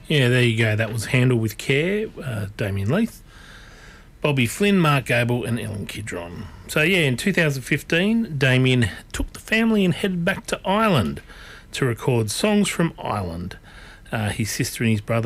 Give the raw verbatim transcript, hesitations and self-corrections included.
Yeah, there you go. That was Handle with Care, uh, Damien Leith, Bobby Flynn, Mark Gable and Ellen Kidron. So, yeah, in two thousand fifteen, Damien took the family and headed back to Ireland to record songs from Ireland. Uh, his sister and his brother